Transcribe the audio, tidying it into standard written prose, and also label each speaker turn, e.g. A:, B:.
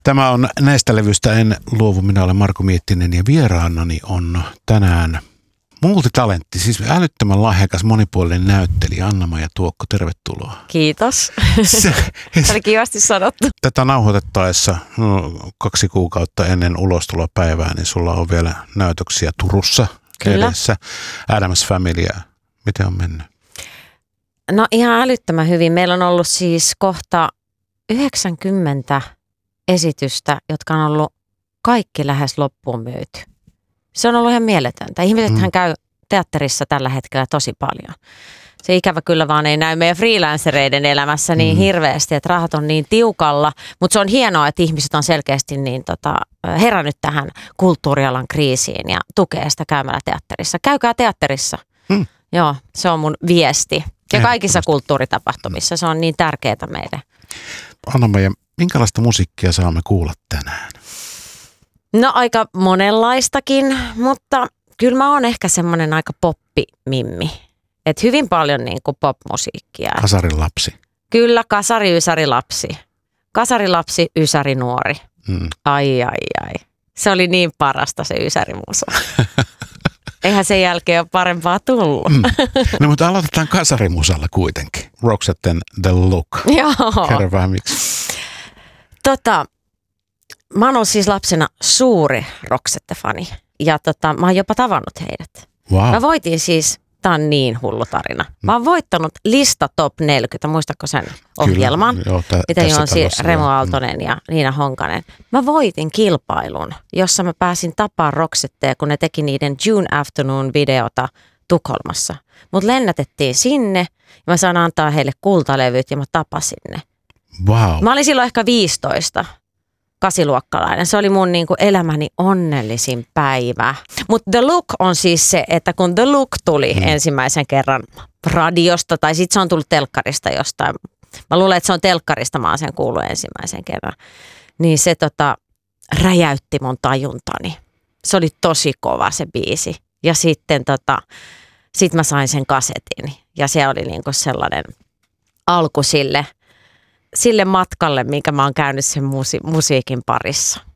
A: Tämä on Näistä levyistä en luovu. Minä olen Marko Miettinen ja vieraanani on tänään multitalentti, siis älyttömän lahjakas monipuolinen näyttelijä Anna-Maija Tuokko. Tervetuloa.
B: Kiitos. Se oli kivasti sanottu.
A: Tätä nauhoitettaessa 2 kuukautta ennen ulostulopäivää, niin sulla on vielä näytöksiä Turussa edessä. Addams Familya. Miten on mennyt?
B: No ihan älyttömän hyvin. Meillä on ollut siis kohta 90 esitystä, jotka on ollut kaikki lähes loppuun myyty. Se on ollut ihan mieletöntä. Ihmisethän käy teatterissa tällä hetkellä tosi paljon. Se ikävä kyllä vaan ei näy meidän freelancereiden elämässä niin hirveästi, että rahat on niin tiukalla. Mutta se on hienoa, että ihmiset on selkeästi niin herännyt tähän kulttuurialan kriisiin ja tukee sitä käymällä teatterissa. Käykää teatterissa. Joo, se on mun viesti. Ja kaikissa kulttuuritapahtumissa se on niin tärkeää meille.
A: Anna-Maija, minkälaista musiikkia saamme kuulla tänään?
B: No aika monenlaistakin, mutta kyllä mä oon ehkä semmoinen aika poppimimmi. Et hyvin paljon niin kuin popmusiikkia.
A: Kasarilapsi.
B: Kyllä, kasari-ysäri-lapsi. Kasari-lapsi, ysäri-nuori. Ai. Se oli niin parasta se ysärimusa. Eihän sen jälkeen ole parempaa tullut.
A: No mutta aloitetaan kasarimusalla kuitenkin. Roxetten The Look.
B: Joo.
A: Kerro vähän miksi.
B: Mä oon ollut siis lapsena suuri Roxette-fani. Ja mä oon jopa tavannut heidät.
A: Wow.
B: Mä voitin siis, tää on niin hullu tarina. Mä oon voittanut Lista Top 40, muistatko sen ohjelman?
A: Kyllä,
B: mitä on siis Remo Aaltonen ja Niina Honkanen. Mä voitin kilpailun, jossa mä pääsin tapaamaan Roxettea, kun ne teki niiden June Afternoon-videota Tukholmassa. Mut lennätettiin sinne ja mä saan antaa heille kultalevyt ja mä tapasin ne.
A: Wow.
B: Mä olin silloin ehkä 15. 8-luokkalainen. Se oli mun niin kuin elämäni onnellisin päivä. Mutta The Look on siis se, että kun The Look tuli ensimmäisen kerran radiosta, tai sitten se on tullut telkkarista jostain. Mä luulen, että se on telkkarista, mä oon sen kuullut ensimmäisen kerran. Niin se räjäytti mun tajuntani. Se oli tosi kova se biisi. Ja sitten sit mä sain sen kasetin. Ja se oli niin kuin sellainen alku sille matkalle, minkä mä oon käynyt sen musiikin parissa.